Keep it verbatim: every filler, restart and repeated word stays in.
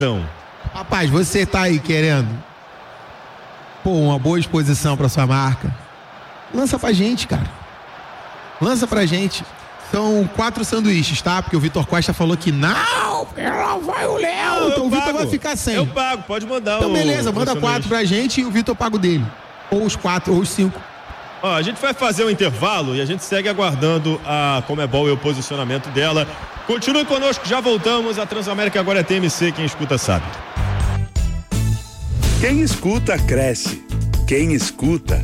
Então. Rapaz, você tá aí querendo, pô, uma boa exposição pra sua marca. Lança pra gente, cara. Lança pra gente. São quatro sanduíches, tá? Porque o Vitor Costa falou que não, porque lá vai o Léo. Então o Vitor vai ficar sem. Eu pago, pode mandar. Então o, beleza, manda o quatro pra gente e o Vitor paga o dele. Ou os quatro, ou os cinco. Ó, a gente vai fazer um intervalo e a gente segue aguardando a Conmebol e o posicionamento dela. Continue conosco, já voltamos. A Transamérica agora é T M C, quem escuta sabe. Quem escuta cresce. Quem escuta